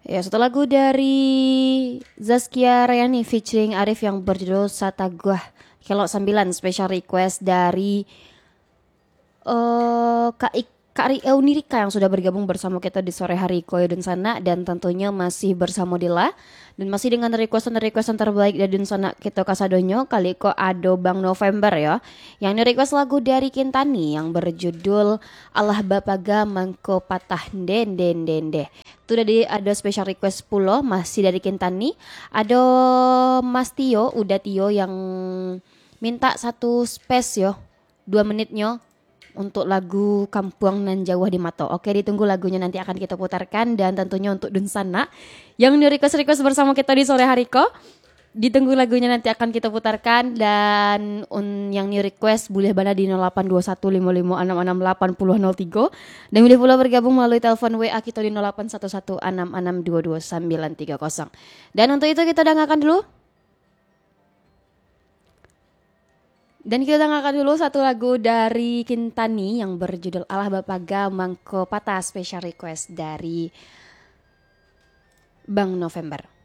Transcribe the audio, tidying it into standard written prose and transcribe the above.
Ya, satu lagu dari Zaskia Rayani featuring Arif yang berjudul Satagwah Kelok 9, special request dari Kak Eunirika yang sudah bergabung bersama kita di sore hari Koyo dan Sana, dan tentunya masih bersama Dila dan masih dengan requestan terbaik dari Sana kita kasadonyo kali ko ado Bang November ya, yang request lagu dari Kintani yang berjudul Allah Bapaga Mangko Patah Den Den Den Deh. Itu tadi ada special request pulo masih dari Kintani. Ada Mas Tio, udah Tio yang minta satu space yo 2 menitnya untuk lagu Kampung Nan Jawa di Mato. Oke, ditunggu lagunya nanti akan kita putarkan, dan tentunya untuk Dunsana yang request bersama kita di sore hari ko. Ditunggu lagunya nanti akan kita putarkan, dan yang request boleh bana di 082155668003 dan boleh pula bergabung melalui telepon WA kita di 081166222930. Dan untuk itu kita dengarkan dulu. Dan kita dengarkan dulu satu lagu dari Kintani yang berjudul Allah Bapaga Mangko Patah, special request dari Bang November.